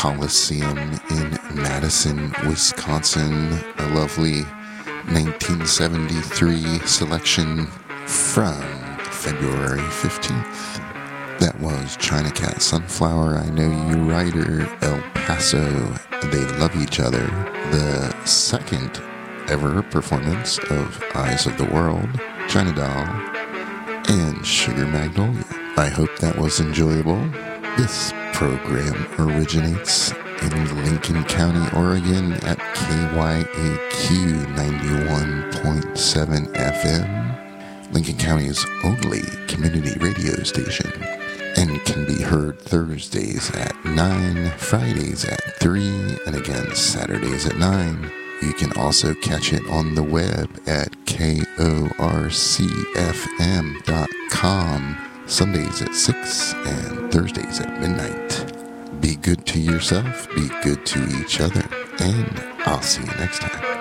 Coliseum in Madison, Wisconsin. A lovely 1973 selection from February 15th. That was China Cat Sunflower, I Know You Writer, El Paso, They Love Each Other, the second ever performance of Eyes of the World, China Doll, and Sugar Magnolia. I hope that was enjoyable. This program originates in Lincoln County, Oregon at KYAQ 91.7 FM, Lincoln County's only community radio station, and can be heard Thursdays at 9, Fridays at 3, and again Saturdays at 9. You can also catch it on the web at KORCFM.com, Sundays at 6 and Thursdays at midnight. Be good to yourself, be good to each other, and I'll see you next time.